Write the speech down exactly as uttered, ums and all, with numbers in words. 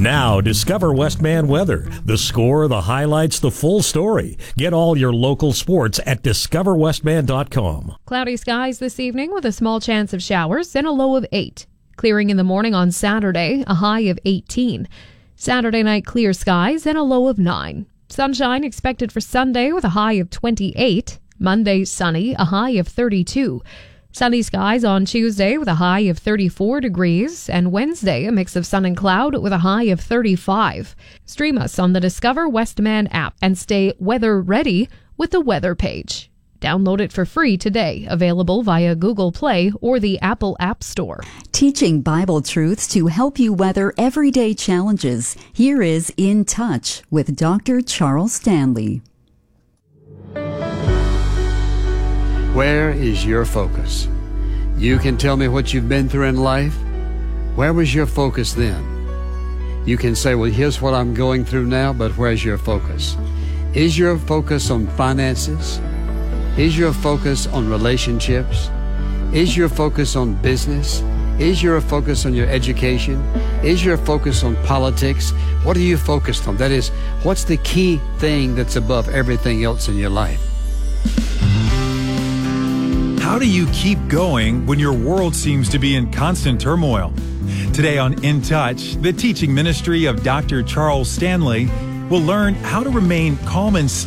Now, discover Westman weather. The score, the highlights, the full story. Get all your local sports at discover westman dot com. Cloudy skies this evening with a small chance of showers and a low of eight. Clearing in the morning on Saturday, a high of eighteen. Saturday night clear skies and a low of nine. Sunshine expected for Sunday with a high of twenty-eight. Monday sunny, a high of thirty-two. Sunny skies on Tuesday with a high of thirty-four degrees, and Wednesday a mix of sun and cloud with a high of thirty-five. Stream us on the Discover Westman app and stay weather ready with the weather page. Download it for free today, available via Google Play or the Apple App Store. Teaching Bible truths to help you weather everyday challenges. Here is In Touch with Doctor Charles Stanley. Where is your focus? You can tell me what you've been through in life. Where was your focus then? You can say, well, here's what I'm going through now, but where's your focus? Is your focus on finances? Is your focus on relationships? Is your focus on business? Is your focus on your education? Is your focus on politics? What are you focused on? That is, what's the key thing that's above everything else in your life? How do you keep going when your world seems to be in constant turmoil? Today on In Touch, the teaching ministry of Doctor Charles Stanley will learn how to remain calm and